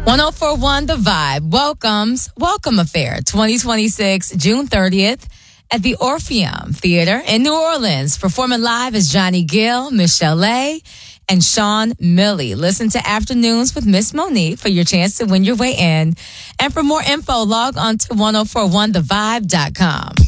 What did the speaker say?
1041 The Vibe welcomes Welcome Affair 2026, June 30th at the Orpheum Theater in New Orleans. Performing live is Johnny Gill, Michelle A., and Sean Milley. Listen to Afternoons with Miss Monique for your chance to win your way in. And for more info, log on to 1041thevibe.com.